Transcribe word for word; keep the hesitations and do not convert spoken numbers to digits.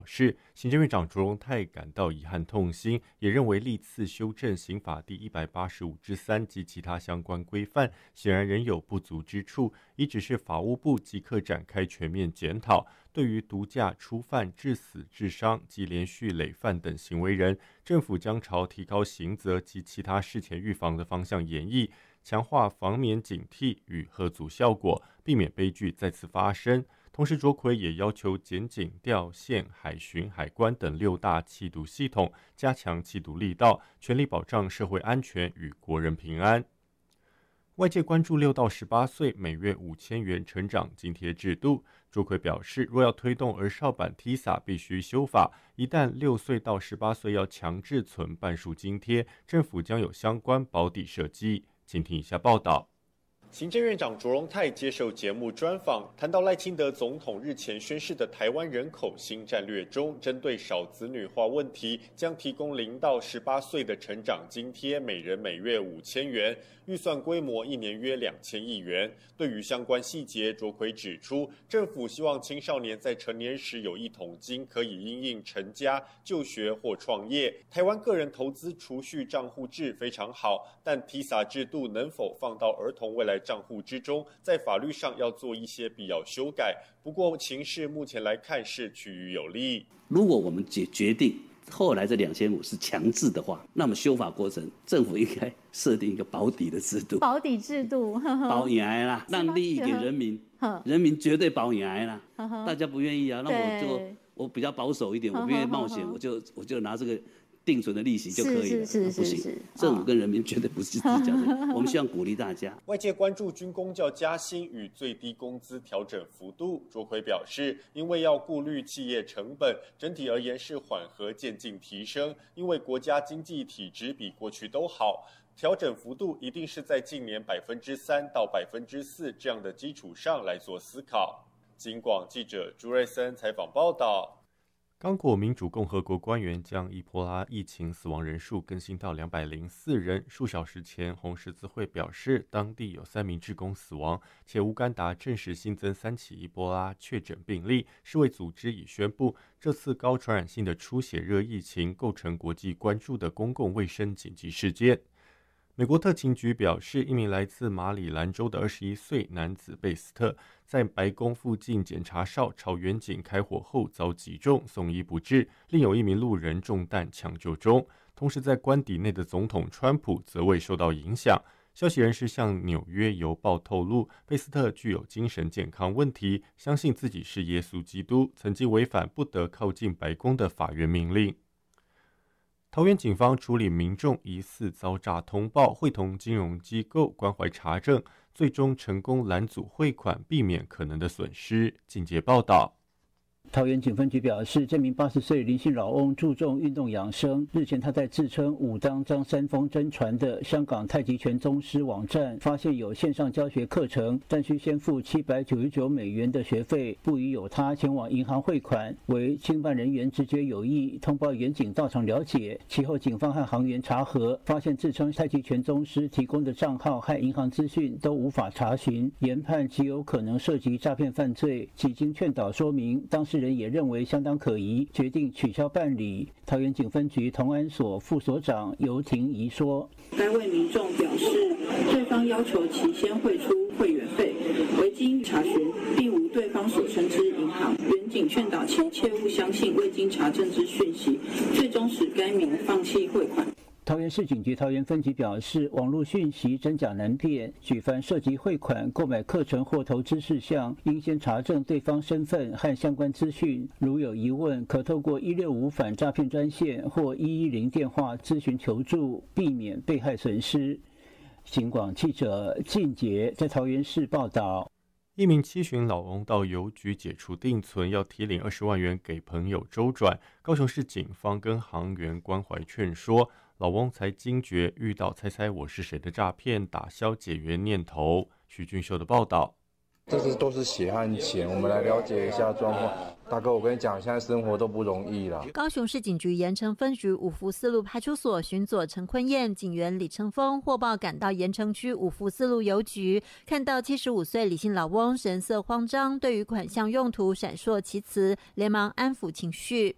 是行政院长卓荣泰感到遗憾痛心，也认为历次修正刑法第一百八十五之三及其他相关规范，显然仍有不足之处，已指示法务部即刻展开全面检讨。对于毒驾、初犯、致死、致伤及连续累犯等行为人，政府将朝提高刑责及其他事前预防的方向演绎，强化防免警惕与吓阻效果，避免悲剧再次发生。同时，卓奎也要求检警、调线、海巡、海关等六大缉毒系统加强缉毒力道，全力保障社会安全与国人平安。外界关注六到十八岁每月五千元成长津贴制度，卓奎表示，若要推动儿少版 T I S A 必须修法，一旦六岁到十八岁要强制存半数津贴，政府将有相关保底设计。请听以下报道。 行政院长卓荣泰接受节目专访，谈到赖清德总统日前宣示的台湾人口新战略中，针对少子女化问题，将提供零到十八岁的成长津贴，每人每月五千元，预算规模一年约两千亿元。对于相关细节，卓奎指出，政府希望青少年在成年时有一桶金，可以因应成家、就学或创业。台湾个人投资储蓄账户制非常好，但 T I S A 制度能否放到儿童未来账户之中，在法律上要做一些必要修改。不过情势目前来看是趋于有利。 如果我们决决定后来这两千五是强制的话，那么修法过程政府应该设定一个保底的制度， 保底制度， 保赢啦，让利益给人民，人民绝对保赢啦。大家不愿意啊，那我就我比较保守一点，我不愿意冒险，我就我就拿这个定存的利息就可以了， 是是是不行，政府跟人民绝对不是这样的。我们希望鼓励大家。 外界关注军公教加薪与最低工资调整幅度，卓奎表示，因为要顾虑企业成本，整体而言是缓和渐进提升，因为国家经济体质比过去都好。调整幅度一定是在近年百分之三到百分之四这样的基础上来做思考。警广记者朱瑞森采访报道。 刚果民主共和国官员将伊波拉疫情死亡人数更新到两百零四人。数小时前，红十字会表示，当地有三名志工死亡，且乌干达证实新增三起伊波拉确诊病例。世卫组织已宣布，这次高传染性的出血热疫情构成国际关注的公共卫生紧急事件。美国特勤局表示，一名来自马里兰州的二十一岁男子贝斯特在白宫附近检查哨朝远警开火后遭击中，送医不治，另有一名路人中弹抢救中。同时在官邸内的总统川普则未受到影响。消息人士向纽约邮报透露，贝斯特具有精神健康问题，相信自己是耶稣基督，曾经违反不得靠近白宫的法院命令。桃园警方处理民众疑似遭诈通报，会同金融机构关怀查证，最终成功拦阻汇款，避免可能的损失。进阶报道。 桃园警分局表示，这名八十岁林姓老翁注重运动养生。日前，他在自称武当张三丰真传的香港太极拳宗师网站发现有线上教学课程，但需先付七百九十九美元的学费，不疑有他，前往银行汇款，为侵犯人员直觉有异，通报远警到场了解。其后，警方和行员查核，发现自称太极拳宗师提供的账号和银行资讯都无法查询，研判极有可能涉及诈骗犯罪。几经劝导说明，当事人也认为相当可疑，决定取消办理。桃园警分局同安所副所长尤婷怡说：“ 该位民众表示，对方要求其先汇出会员费，未经查询，并无对方所称之银行。远警劝导其切勿相信未经查证之讯息，最终使该民放弃汇款。” 桃园市警局桃园分局表示，网络讯息真假难辨，举凡涉及汇款、购买课程或投资事项，应先查证对方身份和相关资讯。如有疑问，可透过一六五反诈骗专线或一一零电话咨询求助，避免被害损失。警广记者靳杰在桃园市报道。 一名七旬老翁到邮局解除定存，要提领二十万元给朋友周转。高雄市警方跟行员关怀劝说，老翁才惊觉遇到猜猜我是谁的诈骗，打消解约念头。徐俊秀的报道。 这是都是血汗钱，我们来了解一下状况。大哥，我跟你讲，现在生活都不容易了。 高雄市警局盐城分局五福四路派出所巡佐陈坤燕、警员李成峰获报赶到盐城区五福四路邮局，看到七十五岁李姓老翁神色慌张，对于款项用途闪烁其词，连忙安抚情绪。